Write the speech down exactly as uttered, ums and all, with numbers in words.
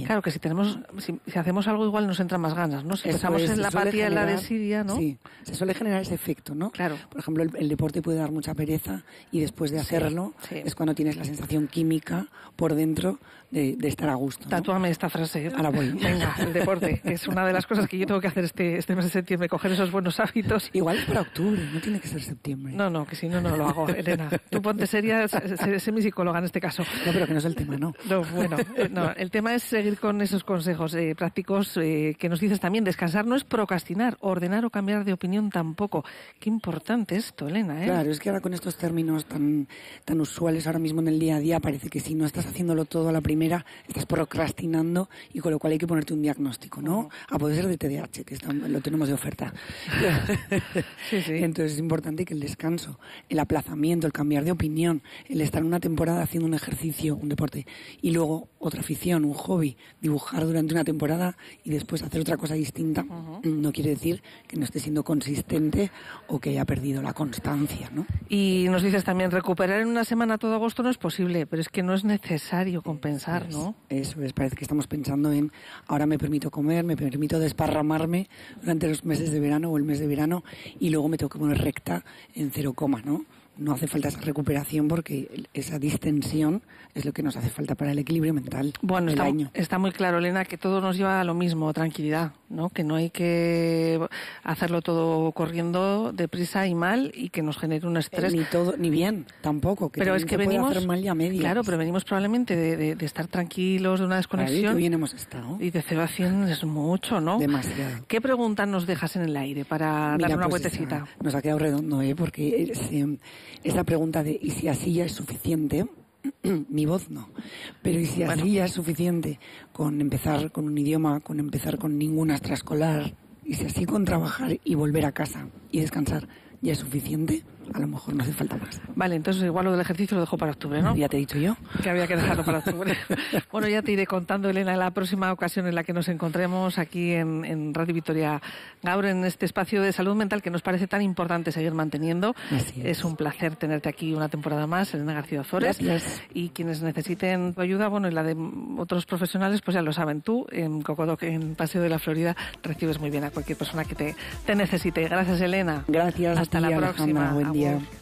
nadie. Claro, que si tenemos, si, si hacemos algo igual nos entran más ganas, ¿no? Si Eso pensamos es, en se la suele apatía, en la generar- desidia, ¿no? Sí, se suele generar ese efecto, ¿no? Claro. Por ejemplo, el, el deporte puede dar mucha pereza y después de hacerlo sí. es cuando tienes la sensación química por dentro de, de estar a gusto, ¿no? Tatúame esta frase. Ahora voy. Venga, el deporte. Es una de las cosas que yo tengo que hacer este, este mes de septiembre, coger esos buenos hábitos. Igual es para octubre, no tiene que ser septiembre. No, no, que si no, no lo hago, Elena. Tú ponte seria, sé, sé mi psicóloga en este caso. No, pero que no es el tema, ¿no? No, bueno, eh, no, el tema es seguir con esos consejos eh, prácticos eh, que nos dices también. Descansar no es procrastinar, ordenar o cambiar de opinión tampoco. Qué importante esto, Elena, ¿eh? Claro, es que ahora con estos términos tan, tan usuales ahora mismo en el día a día parece que si no estás haciéndolo todo a la primera, estás procrastinando y con lo cual hay que ponerte un diagnóstico, ¿no? Uh-huh. Ah, puede ser de T D A H, que está, lo tenemos de oferta. Sí, sí. Entonces es importante que el descanso, el aplazamiento, el cambiar de opinión, el estar una temporada haciendo un ejercicio, un deporte, y luego otra afición, un hobby, dibujar durante una temporada y después hacer otra cosa distinta, uh-huh. no quiere decir que no esté siendo consistente o que haya perdido la constancia, ¿no? Y nos dices también, recuperar en una semana todo agosto no es posible, pero es que no es necesario compensar, es, ¿no? Eso es, parece que estamos pensando en ahora me permito comer, me permito desparramarme durante los meses de verano o el mes de verano y luego me tengo que poner recta en cero coma, ¿no? No hace falta esa recuperación porque esa distensión es lo que nos hace falta para el equilibrio mental. Bueno, del está, año. está muy claro, Elena, que todo nos lleva a lo mismo, tranquilidad, ¿no? Que no hay que hacerlo todo corriendo deprisa y mal y que nos genere un estrés. Eh, ni todo, ni bien, tampoco. Que pero es que venimos, puede hacer mal y a medias. Claro, pero venimos probablemente de, de, de estar tranquilos, de una desconexión. Claro, y que bien hemos estado. Y de cero a cien es mucho, ¿no? Demasiado. ¿Qué pregunta nos dejas en el aire para Mira, dar una pues vueltecita? Esa, nos ha quedado redondo, ¿eh? Porque es, eh, esa pregunta de ¿y si así ya es suficiente? Mi voz no. Pero ¿y si bueno. así ya es suficiente con empezar con un idioma, con empezar con ninguna extraescolar? ¿Y si así con trabajar y volver a casa y descansar ya es suficiente? A lo mejor no hace falta más. Vale, entonces igual lo del ejercicio lo dejo para octubre, ¿no? Ya te he dicho yo. Que había que dejarlo para octubre. Bueno, ya te iré contando, Elena, en la próxima ocasión en la que nos encontremos aquí en, en Radio Victoria Gaur, en este espacio de salud mental que nos parece tan importante seguir manteniendo. Así es. Es un placer tenerte aquí una temporada más, Elena García Ozores. Gracias. Y quienes necesiten tu ayuda, bueno, y la de otros profesionales, pues ya lo saben. Tú, en Cocodoc, en Paseo de la Florida, recibes muy bien a cualquier persona que te, te necesite. Gracias, Elena. Gracias. Hasta a ti, la Alejandra. próxima. Buen día. Agur.